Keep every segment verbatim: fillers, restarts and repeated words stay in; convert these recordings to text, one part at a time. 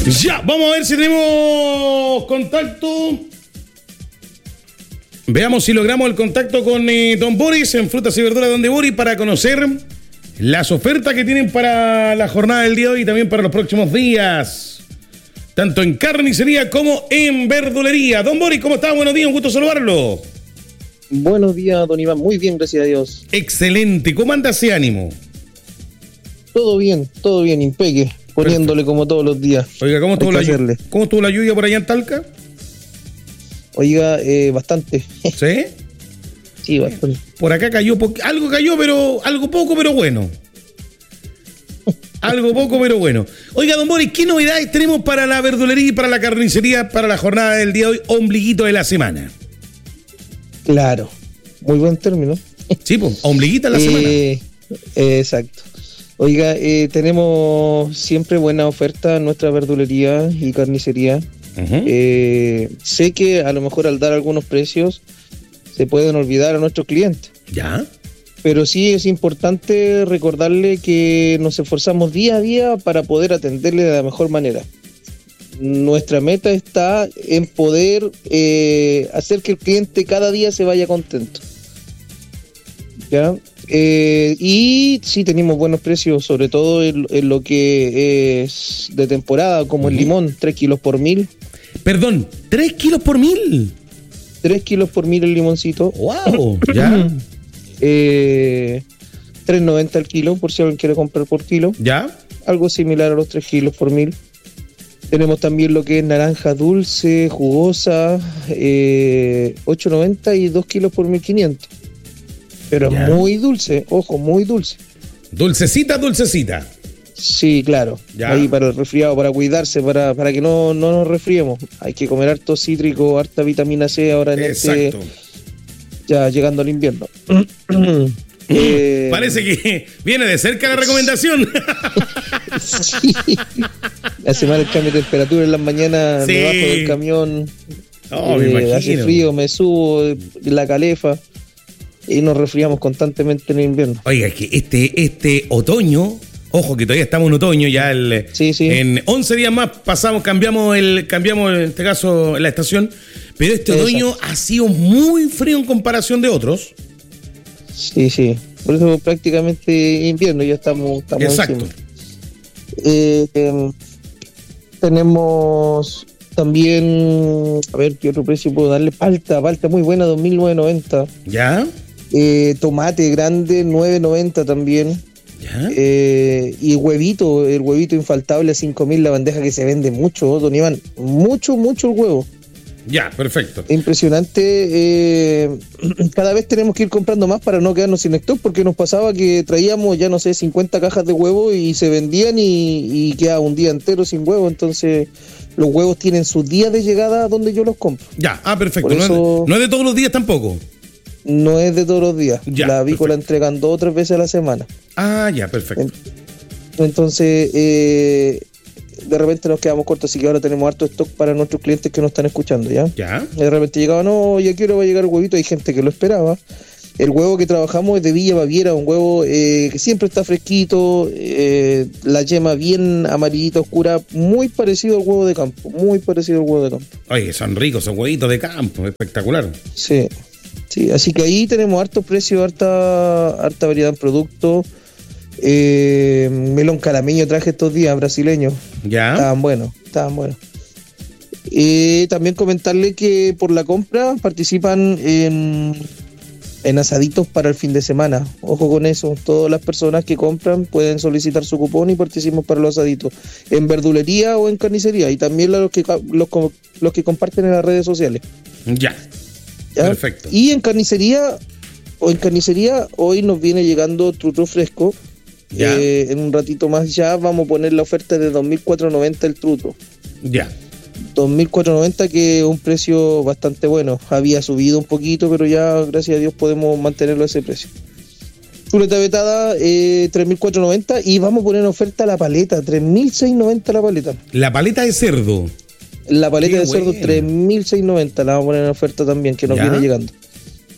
Ya, vamos a ver si tenemos contacto. Veamos si logramos el contacto con eh, Don Boris en Frutas y Verduras Don de Boris para conocer las ofertas que tienen para la jornada del día de hoy y también para los próximos días, tanto en carnicería como en verdulería. Don Boris, ¿cómo está? Buenos días, un gusto saludarlo. Buenos días, don Iván. Muy bien, gracias a Dios. Excelente. ¿Cómo anda ese ánimo? Todo bien, todo bien, impeque. Poniéndole Perfecto. Como todos los días. Oiga, ¿cómo estuvo, la, ¿cómo estuvo la lluvia por allá en Talca? Oiga, eh, bastante. ¿Sí? Sí, bastante. Por acá cayó, po- algo cayó, pero algo poco, pero bueno. Algo poco, pero bueno. Oiga, don Boris, ¿qué novedades tenemos para la verdulería y para la carnicería para la jornada del día de hoy, ombliguito de la semana? Claro, muy buen término. Sí, pues, ombliguita de la eh, semana. Eh, exacto. Oiga, eh, tenemos siempre buena oferta en nuestra verdulería y carnicería. Uh-huh. Eh, sé que a lo mejor al dar algunos precios se pueden olvidar a nuestros clientes. Ya. Pero sí es importante recordarle que nos esforzamos día a día para poder atenderle de la mejor manera. Nuestra meta está en poder eh, hacer que el cliente cada día se vaya contento. ¿Ya? Eh, y sí tenemos buenos precios, sobre todo en, en lo que es de temporada, como uh-huh. el limón, tres kilos por mil. Perdón, ¿tres kilos por mil? tres kilos por mil el limoncito. ¡Wow! ¿Ya? eh, tres noventa el kilo, por si alguien quiere comprar por kilo. ¿Ya? Algo similar a los tres kilos por mil. Tenemos también lo que es naranja dulce, jugosa, eh, ocho noventa y dos kilos por mil quinientos. Pero ya. Muy dulce, ojo, muy dulce. Dulcecita, dulcecita. Sí, claro. Ya. Ahí para el resfriado, para cuidarse, para, para que no, no nos resfriemos. Hay que comer harto cítrico, harta vitamina C ahora en Exacto. este... Ya llegando al invierno. eh, Parece que viene de cerca la recomendación. Sí. Hace mal el cambio de temperatura en las mañanas, sí. Me bajo del camión. Oh, eh, me imagino. Hace frío, me subo la calefa. Y nos resfriamos constantemente en el invierno. Oiga, es que este, este otoño, ojo que todavía estamos en otoño, ya el, sí, sí. en once días más pasamos, cambiamos el, cambiamos en este caso la estación, pero este Exacto. otoño ha sido muy frío en comparación de otros. Sí, sí, por eso prácticamente invierno, ya estamos, estamos Exacto. Eh, eh, tenemos también, a ver, ¿qué otro precio puedo darle? Palta, palta muy buena, dos mil novecientos noventa. ¿Ya? Eh, tomate grande, nueve noventa también. ¿Ya? Eh, y huevito, el huevito infaltable, cinco mil, la bandeja que se vende mucho, don Iván. Mucho, mucho el huevo. Ya, perfecto. Impresionante. Eh, cada vez tenemos que ir comprando más para no quedarnos sin stock, porque nos pasaba que traíamos, ya no sé, cincuenta cajas de huevo y se vendían y, y quedaba un día entero sin huevo. Entonces, los huevos tienen sus días de llegada donde yo los compro. Ya, ah, perfecto. Por no, eso, es, no es de todos los días tampoco. No es de todos los días. Ya, la avícola perfecto. entregan dos o tres veces a la semana. Ah, ya, perfecto. Entonces, eh, de repente nos quedamos cortos, así que ahora tenemos harto stock para nuestros clientes que nos están escuchando, ¿ya? Ya. De repente llegaba, no, ya quiero va a llegar el huevito, hay gente que lo esperaba. El huevo que trabajamos es de Villa Baviera, un huevo eh, que siempre está fresquito, eh, la yema bien amarillita, oscura, muy parecido al huevo de campo, muy parecido al huevo de campo. Oye, son ricos, son huevitos de campo, espectacular. Sí, sí, así que ahí tenemos hartos precios, harta, harta variedad en productos. Eh, melón calameño traje estos días, brasileño. Ya. Estaban buenos, estaban buenos. Eh, también comentarle que por la compra participan en, en asaditos para el fin de semana. Ojo con eso, todas las personas que compran pueden solicitar su cupón y participan para los asaditos en verdulería o en carnicería, y también los que, los, los que comparten en las redes sociales. Ya. ¿Ya? Perfecto. Y en carnicería o en carnicería hoy nos viene llegando truto fresco. Ya. Eh, en un ratito más ya vamos a poner la oferta de dos mil cuatrocientos noventa el truto. Ya. dos mil cuatrocientos noventa, que es un precio bastante bueno. Había subido un poquito, pero ya gracias a Dios podemos mantenerlo a ese precio. Chuleta vetada, eh, tres mil cuatrocientos noventa, y vamos a poner en oferta la paleta, tres mil seiscientos noventa la paleta. La paleta de cerdo. La paleta Qué de cerdo, bueno. tres mil seiscientos noventa, la vamos a poner en oferta también, que nos ¿Ya? viene llegando.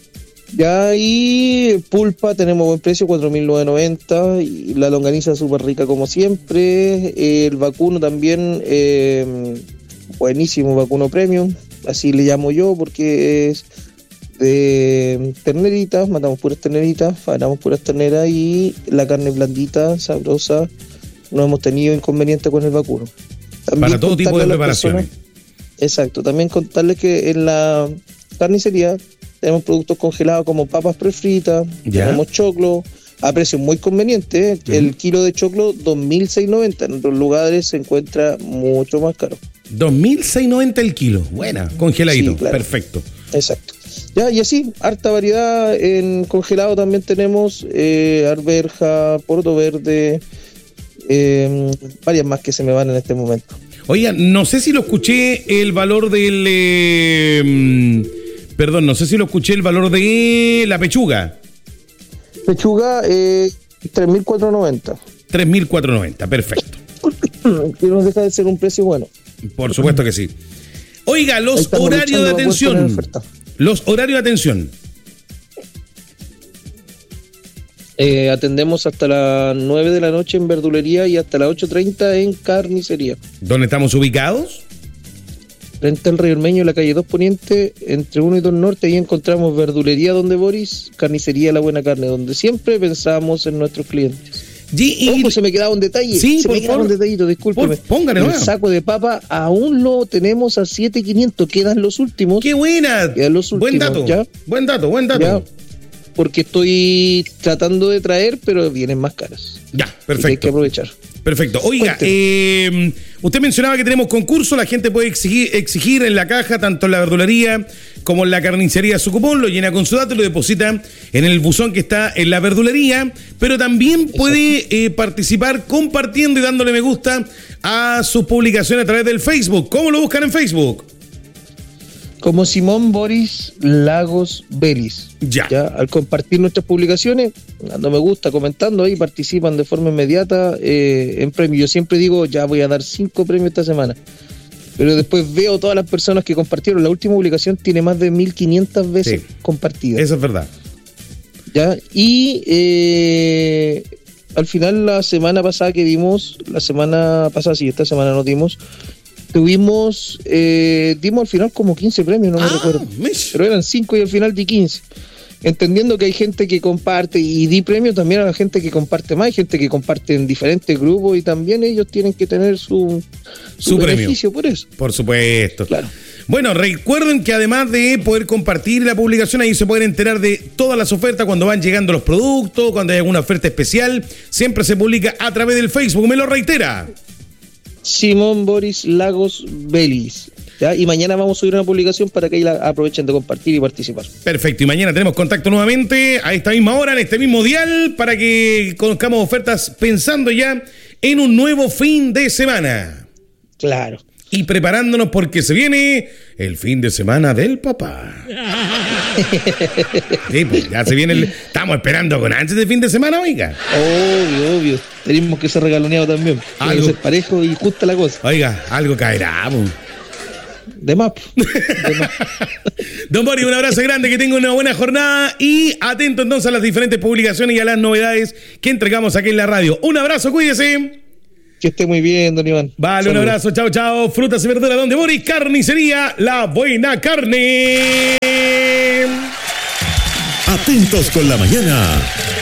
Ya, y pulpa tenemos buen precio, cuatro mil novecientos noventa, y la longaniza súper rica como siempre. El vacuno también, eh, buenísimo, vacuno premium, así le llamo yo porque es de terneritas, matamos puras terneritas, fabricamos puras terneras y la carne blandita, sabrosa, no hemos tenido inconveniente con el vacuno. También para todo tipo de preparaciones. Personas, exacto, también contarles que en la carnicería tenemos productos congelados como papas prefritas, ¿ya? Tenemos choclo, a precios muy convenientes, ¿eh? Uh-huh. El kilo de choclo, dos mil seiscientos noventa, en otros lugares se encuentra mucho más caro. dos mil seiscientos noventa el kilo, buena, congeladito, sí, claro. Perfecto. Exacto. Ya, y así, harta variedad en congelado también tenemos, eh, arveja, poroto verde, eh, varias más que se me van en este momento. Oiga, no sé si lo escuché el valor del... Eh, perdón, no sé si lo escuché el valor de la pechuga. Pechuga, eh, tres mil cuatrocientos noventa. tres mil cuatrocientos noventa, perfecto. Que no deja de ser un precio bueno. Por supuesto que sí. Oiga, los horarios de atención. Los horarios de atención. Eh, atendemos hasta las nueve de la noche en verdulería y hasta las ocho treinta en carnicería. ¿Dónde estamos ubicados? Frente al Río Ormeño, la calle dos Poniente, entre uno y dos Norte, ahí encontramos verdulería Donde Boris, carnicería La Buena Carne, donde siempre pensamos en nuestros clientes. Y, Ojo, se me quedaba un detalle, sí, se me quedaba un detallito, discúlpeme. Póngale, el bueno. saco de papa aún lo tenemos a siete mil quinientos, quedan los últimos. ¡Qué buena! Quedan los últimos, buen dato, ¿ya? buen dato, buen dato. ¿Ya? Porque estoy tratando de traer, pero vienen más caras. Ya, perfecto. Hay que aprovechar. Perfecto. Oiga, eh, usted mencionaba que tenemos concurso, la gente puede exigir, exigir en la caja, tanto en la verdulería como en la carnicería su cupón, lo llena con su dato y lo deposita en el buzón que está en la verdulería, pero también puede eh, participar compartiendo y dándole me gusta a sus publicaciones a través del Facebook. ¿Cómo lo buscan en Facebook? Como Simón Boris Lagos Vélez. Ya. ya. Al compartir nuestras publicaciones, dando me gusta, comentando ahí, participan de forma inmediata eh, en premios. Yo siempre digo, ya voy a dar cinco premios esta semana. Pero después veo todas las personas que compartieron. La última publicación tiene más de mil quinientas veces sí, compartidas. Eso es verdad. Ya. Y eh, al final, la semana pasada que dimos, la semana pasada, sí, esta semana nos dimos. Tuvimos, eh, dimos al final como quince premios, no me ah, recuerdo. Mish. Pero eran cinco y al final di quince. Entendiendo que hay gente que comparte y di premio también a la gente que comparte más, hay gente que comparte en diferentes grupos y también ellos tienen que tener su, su, su beneficio por eso. Por supuesto. Claro. Bueno, recuerden que además de poder compartir la publicación, ahí se pueden enterar de todas las ofertas cuando van llegando los productos, cuando hay alguna oferta especial, siempre se publica a través del Facebook. ¿Me lo reitera? Simón Boris Lagos Vélez. ¿Ya? Y mañana vamos a subir una publicación para que ahí la aprovechen de compartir y participar. Perfecto, y mañana tenemos contacto nuevamente a esta misma hora, en este mismo dial, para que conozcamos ofertas pensando ya en un nuevo fin de semana. Claro. Y preparándonos porque se viene el fin de semana del papá. Sí, pues ya se viene el... Estamos esperando con antes del fin de semana, oiga. Obvio, obvio. Tenemos que ser regaloneados también. Tiene que ser parejo y justa la cosa. Oiga, algo caerá, pues. De más. De más. Don Boris, un abrazo grande, que tenga una buena jornada y atento entonces a las diferentes publicaciones y a las novedades que entregamos aquí en la radio. Un abrazo, cuídese. Que esté muy bien, don Iván. Vale, saludos. Un abrazo, chao, chao. Frutas y verduras Donde Boris, carnicería La Buena Carne. Atentos con la mañana.